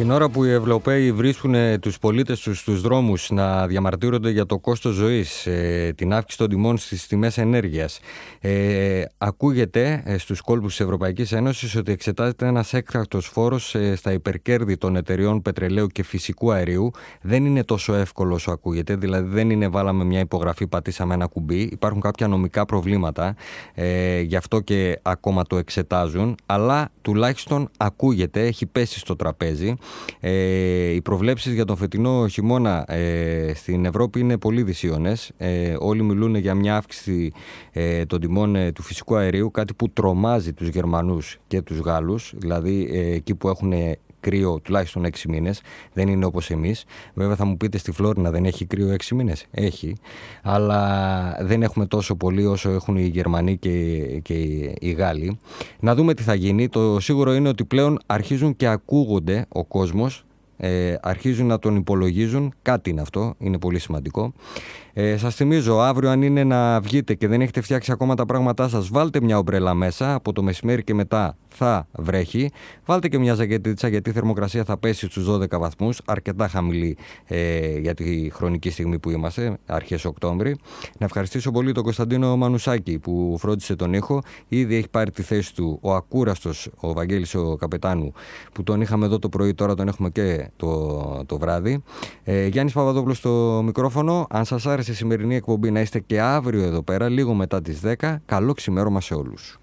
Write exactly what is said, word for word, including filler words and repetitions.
Την ώρα που οι Ευρωπαίοι βρίσκουν τους πολίτες τους στους δρόμους να διαμαρτύρονται για το κόστος ζωής, ε, την αύξηση των τιμών στις τιμές ενέργειας, ε, ακούγεται ε, στους κόλπους της Ευρωπαϊκής Ένωσης ότι εξετάζεται ένας έκτακτος φόρος ε, στα υπερκέρδη των εταιριών πετρελαίου και φυσικού αερίου. Δεν είναι τόσο εύκολο όσο ακούγεται, δηλαδή δεν είναι βάλαμε μια υπογραφή, πατήσαμε ένα κουμπί. Υπάρχουν κάποια νομικά προβλήματα, ε, γι' αυτό και ακόμα το εξετάζουν, αλλά τουλάχιστον ακούγεται, έχει πέσει στο τραπέζι. Ε, οι προβλέψεις για τον φετινό χειμώνα ε, στην Ευρώπη είναι πολύ δυσίωνες. Ε, όλοι μιλούν για μια αύξηση ε, των τιμών ε, του φυσικού αερίου, κάτι που τρομάζει τους Γερμανούς και τους Γάλλους, δηλαδή ε, εκεί που έχουν κρύο τουλάχιστον έξι μήνες, δεν είναι όπως εμείς. Βέβαια θα μου πείτε, στη Φλόρινα δεν έχει κρύο έξι μήνες? Έχει, αλλά δεν έχουμε τόσο πολύ όσο έχουν οι Γερμανοί και, και οι Γάλλοι. Να δούμε τι θα γίνει. Το σίγουρο είναι ότι πλέον αρχίζουν και ακούγονται ο κόσμος, ε, αρχίζουν να τον υπολογίζουν. Κάτι είναι αυτό, είναι πολύ σημαντικό. Ε, σας θυμίζω, αύριο αν είναι να βγείτε και δεν έχετε φτιάξει ακόμα τα πράγματά σας, βάλτε μια ομπρέλα μέσα, από το μεσημέρι και μετά θα βρέχει. Βάλτε και μια ζακετίτσα, γιατί η θερμοκρασία θα πέσει στους δώδεκα βαθμούς, αρκετά χαμηλή ε, για τη χρονική στιγμή που είμαστε, αρχές Οκτώβρη. Να ευχαριστήσω πολύ τον Κωνσταντίνο Μανουσάκη που φρόντισε τον ήχο. Ήδη έχει πάρει τη θέση του ο ακούραστος ο Βαγγέλης ο Καπετάνου, που τον είχαμε εδώ το πρωί, τώρα τον έχουμε και το, το βράδυ. Ε, Γιάννης Παπαδόπουλος στο μικρόφωνο. Αν σας άρεσε η σημερινή εκπομπή, να είστε και αύριο εδώ πέρα, λίγο μετά τις δέκα. Καλό ξημέρωμα σε όλους.